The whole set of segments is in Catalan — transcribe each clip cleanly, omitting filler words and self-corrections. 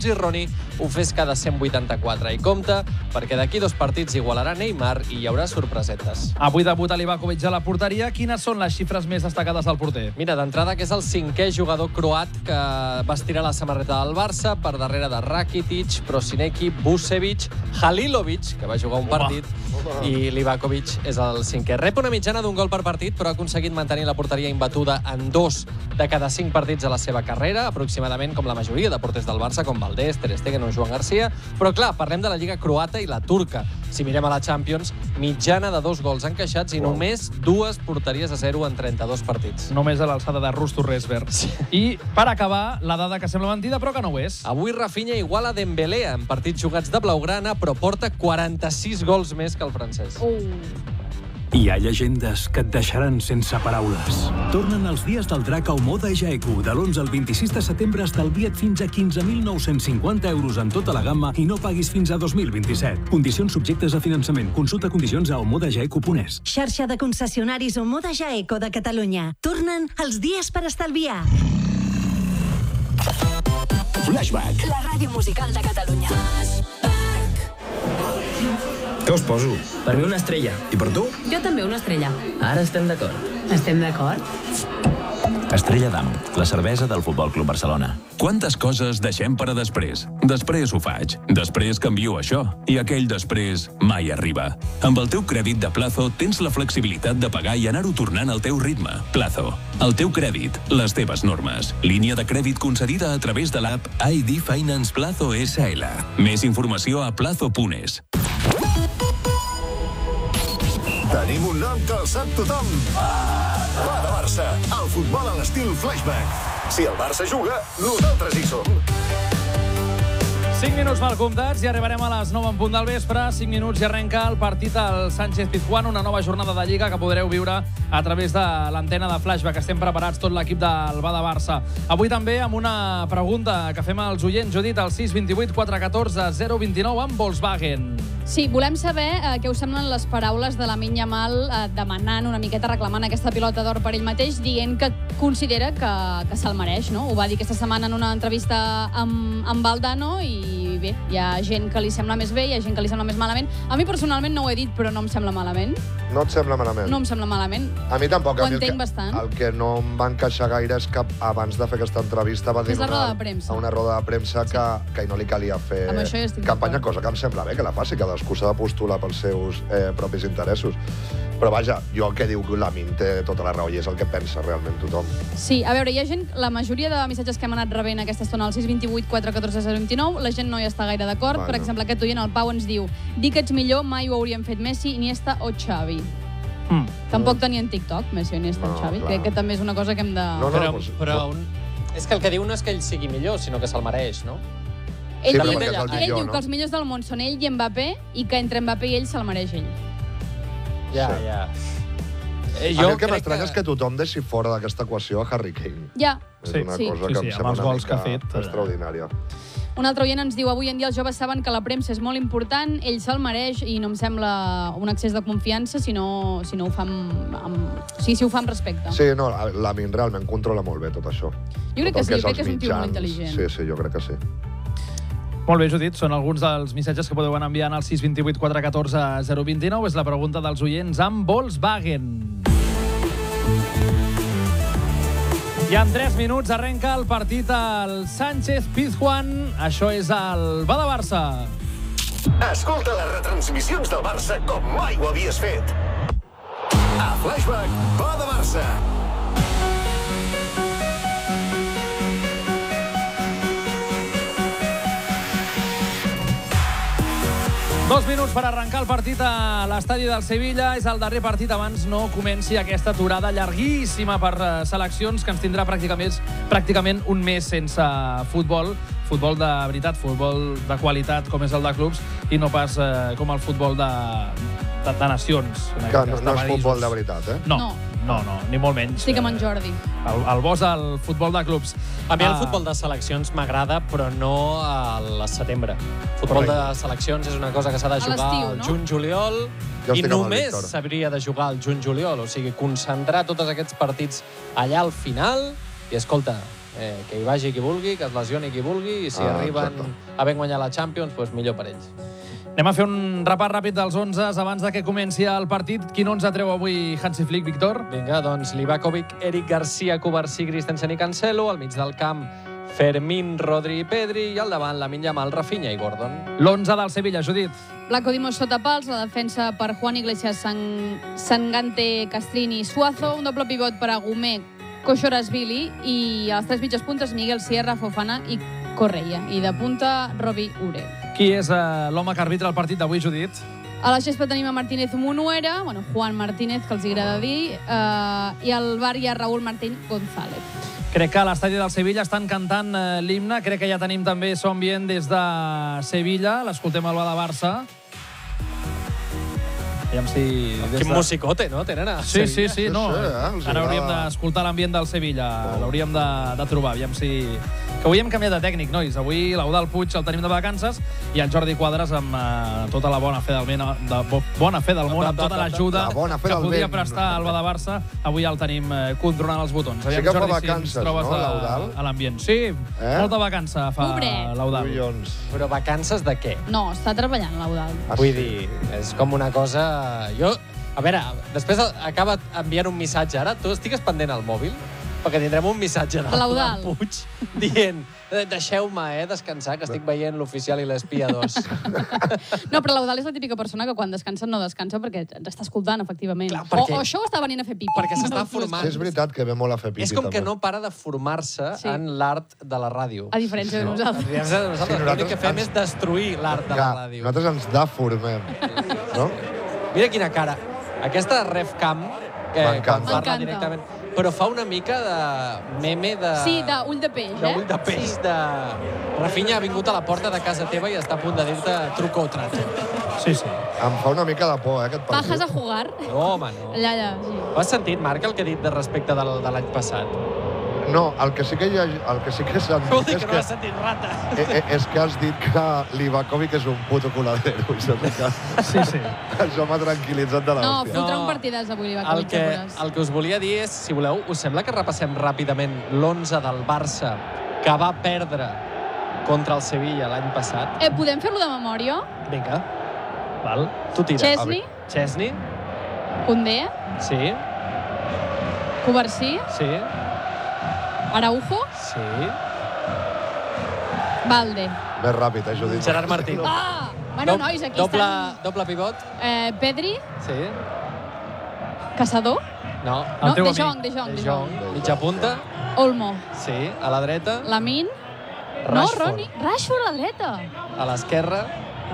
Gironi ho fes cada 184. I compte, perquè d'aquí 2 partits igualarà Neymar i hi haurà sorpresetes. Avui debuta Livakovic a la porteria. Quines són les xifres més destacades del porter? Mira, d'entrada, que és el 5è jugador croat que vestirà la samarreta del Barça, per darrere de Rakitic, Prosinecki, Vucevic, Halilovic, que va jugar un partit, i Livakovic és el 5è. Rep una mitjana d'un gol per partit, però ha aconseguit mantenir la porteria imbatuda en 2 de cada 5 partits de la seva carrera, aproximadament com la majoria de porters del Barça, com Valdés, Ter Stegen o Joan Garcia. Però clar, parlem de la Lliga croata i la turca. Si mirem a la Champions, mitjana de 2 gols encaixats i només 2 porteries a 0 en 32 partits. Només a l'alçada de Rusto Resberg. Sí. I, per acabar, la dada que sembla mentida, però que no ho és. Avui Rafinha iguala Dembélé en partits jugats de blaugrana, però porta 46 gols més que el francès. Hi ha llegendes que et deixaran sense paraules. Tornen els dies del drac a Omoda Jaeku. De l'11 al 26 de setembre estalvia't fins a 15.950 euros en tota la gamma i no paguis fins a 2027. Condicions subjectes a finançament. Consulta condicions a omodajaeku.es. Xarxa de concessionaris Omoda Jaeco de Catalunya. Tornen els dies per estalviar. Flashback. La ràdio musical de Catalunya. Què us poso? Per mi una estrella. I per tu? Jo també una estrella. Ara estem d'acord. Estem d'acord? Estrella d'Am, la cervesa del Futbol Club Barcelona. Quantes coses deixem per a després? Després ho faig. Després canvio això. I aquell després mai arriba. Amb el teu crèdit de Plazo tens la flexibilitat de pagar i anar-ho tornant al teu ritme. Plazo. El teu crèdit. Les teves normes. Línia de crèdit concedida a través de l'app ID Finance Plazo SL. Més informació a plazo.es. Tenim un nom que el sap tothom. Va de Barça, el futbol a l'estil Flashback. Si el Barça juga, nosaltres hi som. 5 minuts mal comptats i arribarem a les 9 en punt del vespre. 5 minuts i arrenca el partit al Sánchez-Pizjuán, una nova jornada de Lliga que podreu viure a través de l'antena de Flashback. Estem preparats tot l'equip del Va de Barça. Avui també amb una pregunta que fem als oients. Judit, al 628 414 029 amb Volkswagen. Sí, volem saber què us semblen les paraules de Lamine Yamal demanant una miqueta, reclamant aquesta pilota d'or per ell mateix, dient que considera que se'l mereix, no? Ho va dir aquesta setmana en una entrevista amb Valdano i bé, hi ha gent que li sembla més bé, hi ha gent que li sembla més malament. A mi personalment no ho he dit, però no em sembla malament. No et sembla malament? No em sembla malament. A mi tampoc. Ho entenc bastant. El que no em va encaixar gaire és que abans de fer aquesta entrevista va dir una roda de premsa que no li calia fer campanya, cosa que em sembla bé que la faci, cadascú s'ha de postular pels seus propis interessos. Però vaja, jo el que diu Lamine té tota la raó i és el que pensa realment tothom. Sí, a veure, hi ha gent, la majoria de missatges que hem anat rebent aquesta estona al 628 414 029, la gent no hi està gaire d'acord. Per exemple, aquest oient, el Pau, ens diu: dir que ets millor mai ho haurien fet Messi, Iniesta o Xavi. Tampoc tenien TikTok, Messi, Iniesta o Xavi. Crec que també és una cosa que hem de... Però és que el que diu no és que ell sigui millor, sinó que se'l mereix, no? Ell diu que els millors del món són ell i Mbappé i que entre Mbappé i ell se'l mereix ell. Ja. El que m'estranya és que tothom deixi fora d'aquesta equació a Harry Kane. Ja. És una cosa que em sembla una mica extraordinària. Un altre oient ens diu: avui en dia els joves saben que la premsa és molt important, ell se'l mereix i no em sembla un excés de confiança si ho fa amb respecte. Sí, no, Lamine realment controla molt bé tot això. Jo crec que sí, crec que és un tio molt intel·ligent. Sí, jo crec que sí. Molt bé, Judit, són alguns dels missatges que podeu anar enviant al 628 414 029. És la pregunta dels oients amb Volkswagen. I en 3 minuts arrenca el partit al Sánchez-Pizjuán. Això és el Va de Barça. Escolta les retransmissions del Barça com mai ho havies fet. A Flashback, Va de Barça. 2 minuts per arrencar el partit a l'estadi del Sevilla. És el darrer partit abans no comenci aquesta aturada llarguíssima per seleccions que ens tindrà pràcticament un mes sense futbol. Futbol de veritat, futbol de qualitat com és el de clubs i no pas com el futbol de nacions. Que no és futbol de veritat, eh? No, ni molt menys. Estic amb en Jordi. El bo és el futbol de clubs. A mi el futbol de seleccions m'agrada, però no al setembre. El futbol de seleccions és una cosa que s'ha de jugar al juny-juliol i només s'hauria de jugar al juny-juliol. O sigui, concentrar tots aquests partits allà al final i, escolta, que hi vagi qui vulgui, que es lesioni qui vulgui, i si arriben a ben guanyar la Champions, doncs millor per ells. Anem a fer un repàs ràpid dels 11 abans de que comenci el partit. Quin 11 treu avui Hansi Flick, Víctor? Vinga, doncs Livakovic, Eric Garcia, Cubarsí, Christensen i Cancelo, al mig del camp Fermín, Rodri i Pedri, i al davant Lamine Yamal, Rafinha i Gordon. L'11 del Sevilla, Judit. Blanco Dimos sota pals, la defensa per Juan Iglesias, Sangante, Castrini i Suazo, un doble pivot per Agumé, Koshorashvili, i a les 3 mitges puntes Miguel Sierra, Fofana i Correia. I de punta, Robi Ure. Qui és l'home que arbitra el partit d'avui, Judit? A la gespa tenim a Martínez Munuera, Juan Martínez, que els agrada dir, i al bar hi ha Raúl Martín González. Crec que a l'estadi del Sevilla estan cantant l'himne. Crec que ja tenim també Som Bien des de Sevilla. L'escoltem al Bada Barça. Aviam si... Quin musicote, no? Tenen a Sevilla. Sí. No. Ara hauríem d'escoltar l'ambient del Sevilla. L'hauríem de trobar. Aviam si... Que avui hem canviat de tècnic, nois. Avui l'Eudald Puig el tenim de vacances i el Jordi Quadras amb tota la bona fe del món, amb tota l'ajuda que podia prestar al Bada Barça. Avui el tenim controlant els botons. Sí que fa vacances, no, l'Eudald? A l'ambient. Sí, molta vacança fa l'Eudald. Però vacances de què? No, està treballant l'Eudald. Vull dir, és com una cosa... A veure, després acaba enviant un missatge ara. Tu estigues pendent al mòbil? Perquè tindrem un missatge de l'Eudald Puig dient deixeu-me descansar, que estic veient l'Oficial i l'Espia 2. No, però l'Eudald és la típica persona que quan descansa no descansa perquè ens està escoltant, efectivament. O això està venint a fer pipi. Perquè s'està formant. És veritat que ve molt a fer pipi. És com que no para de formar-se en l'art de la ràdio. A diferència de nosaltres. L'únic que fem és destruir l'art de la ràdio. Nosaltres ens deformem. Mira quina cara. Aquesta RefCam, que parla directament... Però fa una mica de meme de... Sí, d'ull de peix, D'ull de peix, de... Rafinha ha vingut a la porta de casa teva i està a punt de dir-te truco o trato. Sí. Em fa una mica de por, aquest partit. Bajas a jugar? No, home, no. Allà, sí. Ho has sentit, Marc, el que he dit de respecte de l'any passat? No, el que sí que he sentit... Vol dir que no has sentit rata. És que has dit que Livakovic és un puto coladero. Sí. Això m'ha tranquil·litzat de l'hòstia. No, fotrà un partidàs avui, Livakovic. El que us volia dir és, si voleu, us sembla que repassem ràpidament l'11 del Barça que va perdre contra el Sevilla l'any passat? Podem fer-lo de memòria? Vinga. Val. Tu tira. Chesney. Koundé. Sí. Cubarsí. Sí. Araujo. Sí. Valde. Més ràpid, Judit. Gerard Martín. Bueno, nois, aquí estan... Doble pivot. Pedri. Sí. Caçador. No. De Jong. Mitja punta. Olmo. Sí, a la dreta. Lamine. Rashford a la dreta. A l'esquerra.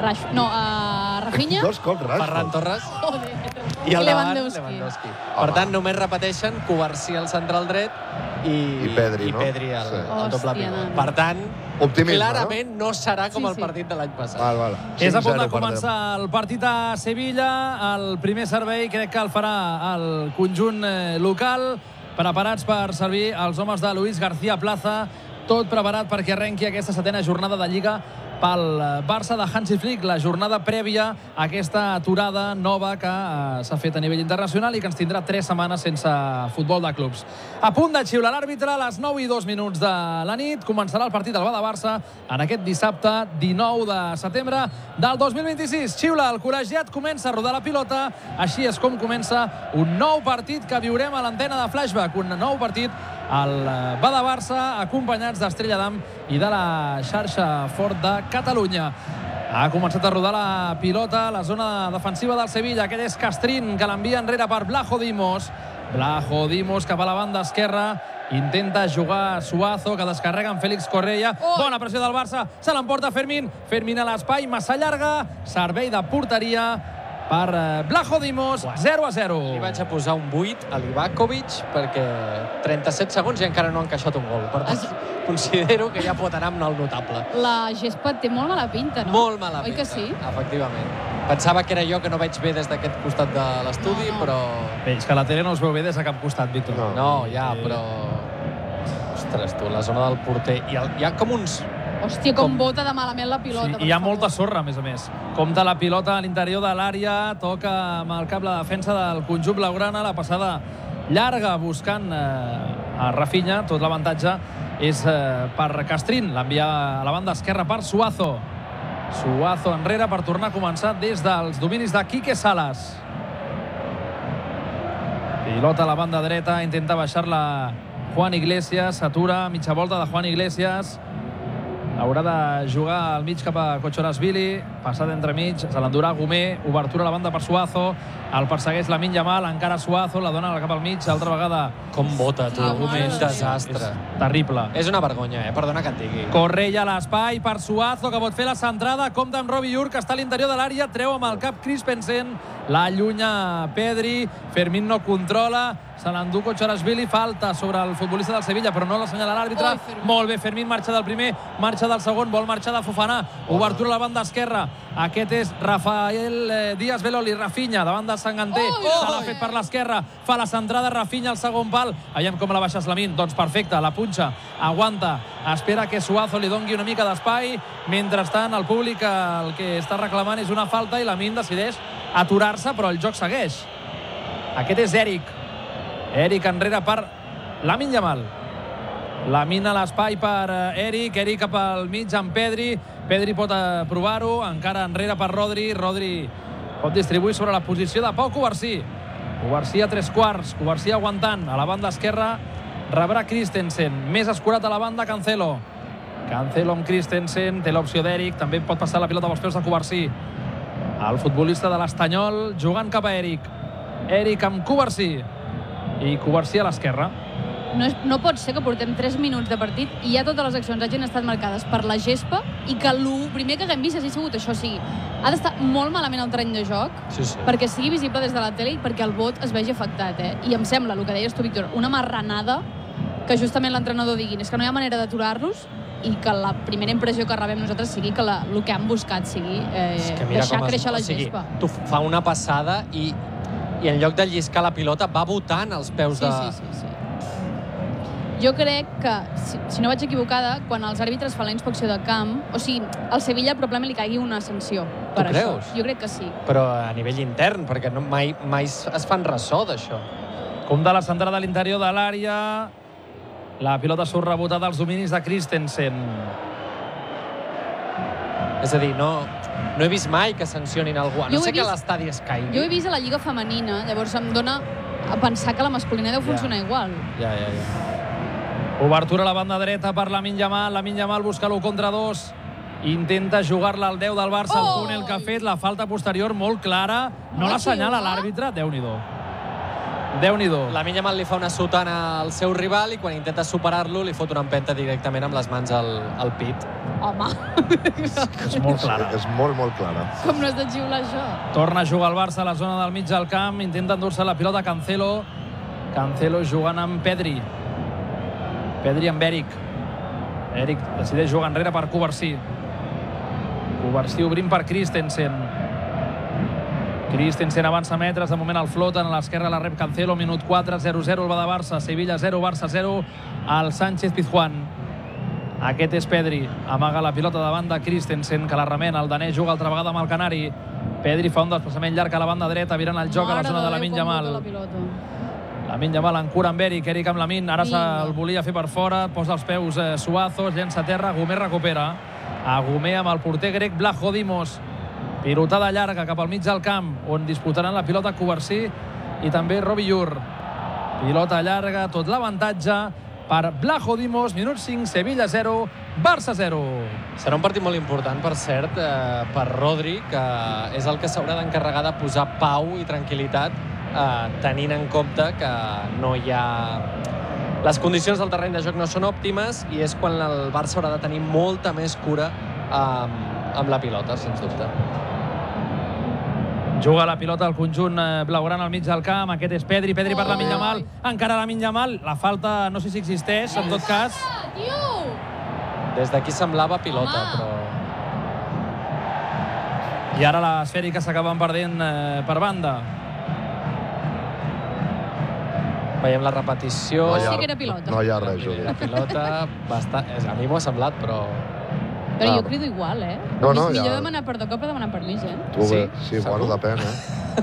Rafinha. Dos cops Rashford. Ferran Torres. Joder. I al davant, Lewandowski. Per tant, només repeteixen Cubarsí al central dret i Pedri al doble pivot. Per tant, clarament no serà com el partit de l'any passat. És a punt de començar el partit a Sevilla. El primer servei crec que el farà el conjunt local, preparats per servir els homes de Luis García Plaza. Tot preparat perquè arrenqui aquesta 7a jornada de Lliga pel Barça de Hansi Flick, la jornada prèvia a aquesta aturada nova que s'ha fet a nivell internacional i que ens tindrà 3 setmanes sense futbol de clubs. A punt de xiular l'àrbitre a les 9:02 de la nit. Començarà el partit del Bada Barça en aquest dissabte 19 de setembre del 2026. Xiula, el col·legiat comença a rodar la pilota. Així és com comença un nou partit que viurem a l'antena de Flashback. Un nou partit al Bada Barça, acompanyats d'Estrella Damm i de la xarxa Fort de Catalunya. Ha començat a rodar la pilota a la zona defensiva del Sevilla. Aquest és Castrín, que l'envia enrere per Blajo Dimos. Blajo Dimos cap a la banda esquerra. Intenta jugar Suazo, que descarrega amb Félix Correia. Bona pressió del Barça. Se l'emporta Fermín. Fermín a l'espai, massa llarga. Servei de porteria per Blajo Dimos, 0-0. Li vaig a posar un 8 a Livakovic perquè 37 segons i encara no ha encaixat un gol. Per tant, considero que ja pot anar amb el notable. La gespa té molt mala pinta, no? Molt mala pinta. Oi que sí? Efectivament. Pensava que era jo que no veig bé des d'aquest costat de l'estudi, però... Bé, és que la tele no es veu bé des de cap costat, Víctor. No, ja, però... Ostres, tu, la zona del porter... Hi ha com uns... Hòstia, com bota de malament la pilota. Sí, hi ha molta sorra, a més a més. Compta la pilota a l'interior de l'àrea, toca amb el cap la defensa del conjunt blaugrana, la passada llarga buscant a Rafinha, tot l'avantatge és per Castrín. L'envia a la banda esquerra per Suazo. Suazo enrere per tornar a començar des dels dominis de Quique Salas. Pilota a la banda dreta, intenta baixar-la Juan Iglesias, s'atura, mitja volta de Juan Iglesias. Haurà de jugar al mig cap a Kochorazvili, passat entremig, se l'endurà Gomé, obertura a la banda per Suazo, el persegueix Lamine Yamal, encara Suazo, la dona cap al mig, altra vegada... Com bota, tu, Gomé, un desastre. És terrible. És una vergonya, perdona que et digui. Correia a l'espai per Suazo, que pot fer la centrada, compta amb Robbie Ur, que està a l'interior de l'àrea, treu amb el cap Christensen, l'allunya Pedri, Fermín no controla, se l'endú Kochorazvili, falta sobre el futbolista del Sevilla, però no l'assenyala l'àrbitre. Molt bé, Fermín marxa del primer, marxa del segon, vol marxar de Fofana, obertura a la banda esquerra. Aquest és Rafael Díaz Beloli, Rafinha, davant de Sanganté, se l'ha fet per l'esquerra, fa la centrada Rafinha al segon pal. Aviam com la baixes Lamine, doncs perfecte, la punxa, aguanta, espera que Suazo li dongui una mica d'espai. Mentrestant, el públic el que està reclamant és una falta i Lamine decideix aturar-se, però el joc segueix. Aquest és Eric. Eric enrere per Lamine Yamal. Lamine a l'espai per Eric. Eric cap al mig amb Pedri. Pedri pot provar-ho. Encara enrere per Rodri. Rodri pot distribuir sobre la posició de Pau Covarsí. Covarsí a 3/4. Covarsí aguantant. A la banda esquerra rebrà Christensen. Més escurat a la banda Cancelo. Cancelo amb Christensen. Té l'opció d'Eric. També pot passar la pilota pels peus de Covarsí. El futbolista de l'Estanyol jugant cap a Eric. Eric amb Covarsí. I Covarsí a l'esquerra. No pot ser que portem 3 minuts de partit i ja totes les accions hagin estat marcades per la gespa i que el primer que haguem vist hagi sigut això. O sigui, ha d'estar molt malament el terreny de joc perquè sigui visible des de la tele i perquè el vot es vegi afectat. I em sembla, el que deies tu, Víctor, una marranada que justament l'entrenador digui és que no hi ha manera d'aturar-los i que la primera impressió que rebem nosaltres sigui que el que han buscat sigui deixar créixer la gespa. Tu fa una passada i en lloc de lliscar la pilota va botant als peus de... Sí. Jo crec que, si no vaig equivocada, quan els àrbitres fan la inspecció de camp, o sigui, al Sevilla probablement li caigui una sanció per això. Tu creus? Jo crec que sí. Però a nivell intern, perquè mai es fan ressò d'això. Com de la centrada a l'interior de l'àrea, la pilota surt rebotada als dominis de Christensen. És a dir, no he vist mai que sancionin algú, a no ser que l'estadi es caigui. Jo he vist a la Lliga Femenina, llavors em dona a pensar que la masculina deu funcionar igual. Ja. Obertura a la banda dreta per Lamine Yamal. Lamine Yamal busca l'1 contra 2. Intenta jugar-la al 10 del Barça, el túnel que ha fet, la falta posterior molt clara. No l'assenyala l'àrbitre. Déu-n'hi-do. Lamine Yamal li fa una sotana al seu rival i quan intenta superar-lo li fot una empenta directament amb les mans al pit. Home. És molt clara. És molt clara. Com no has de xiular això? Torna a jugar el Barça a la zona del mig del camp. Intenta endur-se la pilota Cancelo. Cancelo jugant amb Pedri. Pedri amb Eric. Eric decideix jugar enrere per Covarsí. Covarsí obrint per Christensen. Christensen avança metres, de moment el floten, a l'esquerra la rep Cancelo, minut 4, 0-0 el va de Barça, Sevilla 0, Barça 0, al Sánchez Pizjuán. Aquest és Pedri, amaga la pilota davant de Christensen, que la remena, el danès juga altra vegada amb el canari. Pedri fa un desplaçament llarg a la banda dreta, virant el joc a la zona de Lamine Yamal. Lamine Yamal en cura amb Eric, Eric amb Lamine, ara se'l volia fer per fora, posa els peus Suazo, llença a terra, Gomé recupera. A Gomé amb el porter grec Vlaho Dimos. Pilotada llarga cap al mig del camp, on disputaran la pilota Covarsí i també Robbie Ur. Pilota llarga, tot l'avantatge per Vlaho Dimos, minut 5, Sevilla 0, Barça 0. Serà un partit molt important, per cert, per Rodri, que és el que s'haurà d'encarregar de posar pau i tranquil·litat, tenint en compte que no hi ha... Les condicions del terreny de joc no són òptimes i és quan el Barça haurà de tenir molta més cura amb la pilota, sens dubte. Juga la pilota al conjunt blaugrana al mig del camp. Aquest és Pedri per Lamine Yamal. Encara Lamine Yamal. La falta no sé si existeix, en tot cas. Des d'aquí semblava pilota, però... I ara l'esfèrica s'acaben perdent per banda. Veiem la repetició. Sí que era pilota. No hi ha res, Juli. La pilota, a mi m'ho ha semblat, però... Però jo crido igual, No, millor demanar perdó que demanar permís, Sí, bueno, depèn,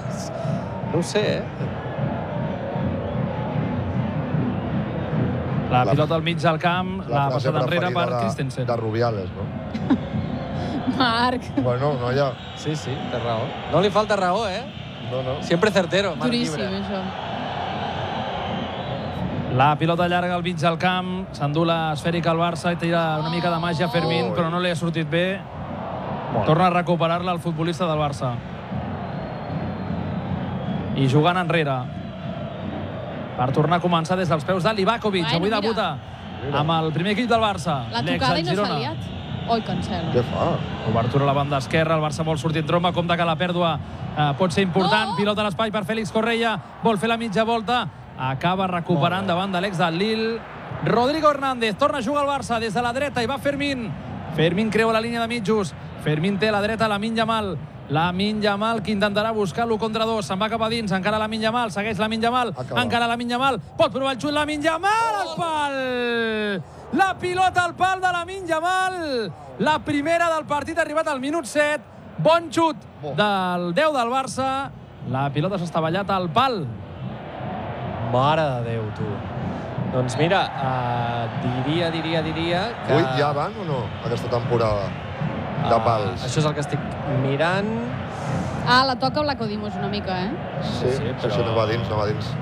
No ho sé, La pilota al mig del camp, la passada enrere per Christensen. De Rubiales, no? Marc. Bueno, no hi ha... Sí, té raó. No li falta raó, No. Siempre certero, Marc Duríssim, Llibre. això. La pilota llarga al mig del camp, s'endú l'esfèrica al Barça i tira una mica de màgia a Fermín, però no li ha sortit bé. Torna a recuperar-la el futbolista del Barça. I jugant enrere. Per tornar a començar des dels peus de Livakovic. Avui debuta amb el primer equip del Barça. La tocada i no s'ha liat. Oi, Cancelo. Què fa? Obertura a la banda esquerra, el Barça vol sortir en tromba, compte que la pèrdua pot ser important. Pilota a l'espai per Félix Correia, vol fer la mitja volta, acaba recuperant davant de l'ex del Lille. Rodrigo Hernández torna a jugar al Barça des de la dreta i va Fermín. Fermín creua la línia de mitjos. Fermín té a la dreta Lamine Yamal. Lamine Yamal que intentarà buscar l'1 contra 2. Se'n va cap a dins, encara Lamine Yamal, segueix Lamine Yamal, encara Lamine Yamal, pot provar el xut Lamine Yamal al pal! La pilota al pal de Lamine Yamal. La primera del partit ha arribat al minut 7. Bon xut del 10 del Barça. La pilota s'ha estavellat al pal. Mare de Déu, tu. Doncs mira, diria que... Ui, ja van o no, aquesta temporada? De pals. Això és el que estic mirant. La toca Vlaco Dimos una mica, Sí, però... no va dins,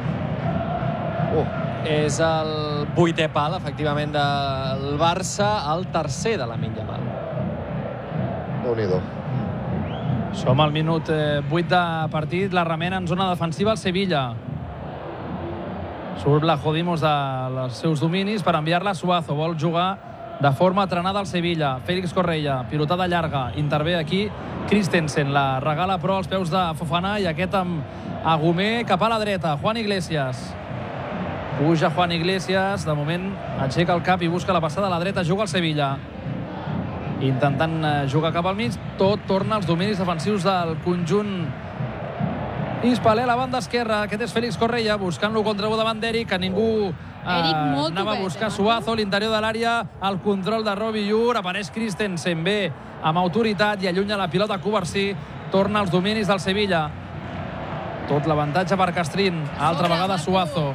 És el 8è pal, efectivament, del Barça, el tercer de Lamine Yamal. Déu-n'hi-do. Som al minut 8 de partit, la remena en zona defensiva al Sevilla. Surt Vlaco Dimos dels seus dominis per enviar-la a Suazo. Vol jugar de forma trenada al Sevilla. Félix Correia, pilotada llarga. Intervé aquí Christensen. La regala però als peus de Fofana i aquest amb Agumé cap a la dreta. Juan Iglesias. Puja Juan Iglesias. De moment aixeca el cap i busca la passada a la dreta. Juga al Sevilla. Intentant jugar cap al mig. Tot torna als dominis defensius del conjunt hispaler a la banda esquerra. Aquest és Félix Correia buscant-lo contra 1 davant d'Eric, que ningú anava a buscar Suazo, l'interior de l'àrea, el control de Robbie Llur, apareix Christensen bé amb autoritat i allunya la pilota Cubarsí, torna als dominis del Sevilla. Tot l'avantatge per Castrín, altra vegada Suazo.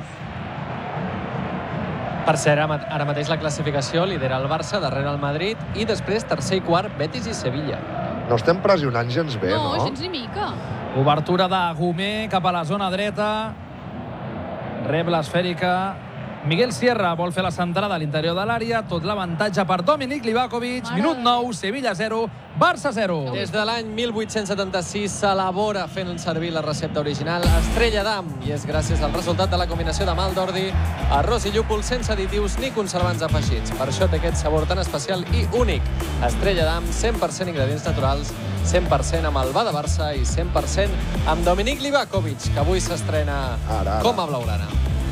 Per cert, ara mateix la classificació lidera el Barça, darrere el Madrid, i després tercer i quart, Betis i Sevilla. No estem pressionant gens bé, no? No, gens ni mica. Obertura d'Agumé cap a la zona dreta. Rep l'esfèrica. Miguel Sierra vol fer la centrada a l'interior de l'àrea. Tot l'avantatge per Dominic Livakovic. Minut 9, Sevilla 0, Barça 0. Des de l'any 1876 s'elabora fent servir la recepta original Estrella d'Am, i és gràcies al resultat de la combinació de mal d'ordi, arròs i llúpol sense additius ni conservants afegits. Per això té aquest sabor tan especial i únic. Estrella d'Am, 100% ingredients naturals, 100% amb el va de Barça i 100% amb Dominic Livakovic, que avui s'estrena com a blaugrana.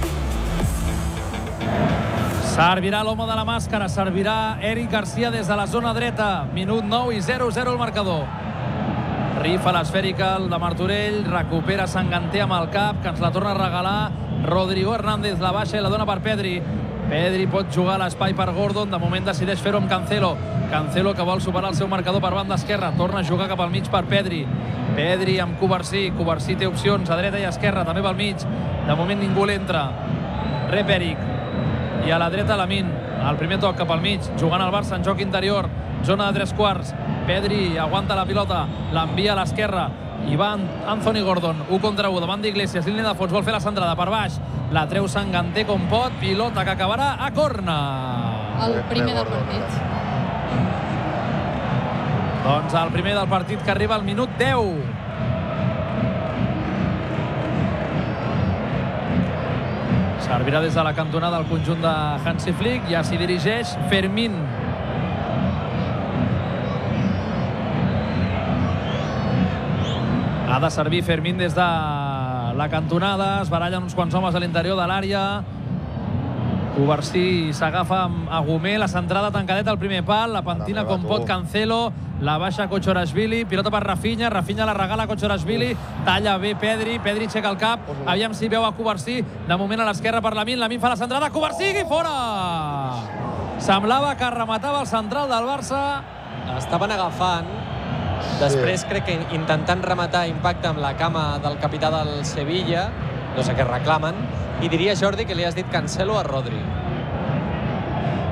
Servirà l'home de la màscara, servirà Eric Garcia des de la zona dreta. Minut 9 i 0-0 el marcador. Rifa l'esfèrica, el de Martorell, recupera Sanganté amb el cap, que ens la torna a regalar. Rodrigo Hernández la baixa i la dona per Pedri. Pedri pot jugar a l'espai per Gordon, de moment decideix fer-ho amb Cancelo. Cancelo que vol superar el seu marcador per banda esquerra, torna a jugar cap al mig per Pedri. Pedri amb Cubarsí, Cubarsí té opcions a dreta i esquerra, també pel mig. De moment ningú l'entra. Rep Eric. I a la dreta Lamine, el primer toc cap al mig, jugant al Barça en joc interior, zona de 3/4. Pedri aguanta la pilota, l'envia a l'esquerra i va Anthony Gordon, 1 contra 1 davant d'Iglesias, línia de fons, vol fer la centrada per baix, la treu Sanganté com pot, pilota que acabarà a corna. El primer del partit. Doncs el primer del partit que arriba al minut 10. Servirà des de la cantonada el conjunt de Hansi Flick, ja s'hi dirigeix Fermín. Ha de servir Fermín des de la cantonada, es barallen uns quants homes a l'interior de l'àrea. Cubarsí s'agafa amb Agumé, la centrada tancadeta al primer pal, la pentina com pot Cancelo, la baixa Kochorashvili, pilota per Rafinha, Rafinha la regala a Kochorashvili, talla bé Pedri, Pedri aixeca el cap, aviam si veu a Cubarsí, de moment a l'esquerra per Lamine, Lamine fa la centrada, Cubarsí i fora! Semblava que rematava el central del Barça. Estaven agafant, després crec que intentant rematar impacte amb la cama del capità del Sevilla, no sé què reclamen, i diria, Jordi, que li has dit Cancelo a Rodri.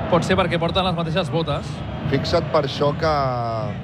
Pot ser perquè porten les mateixes botes. Fixa't per això que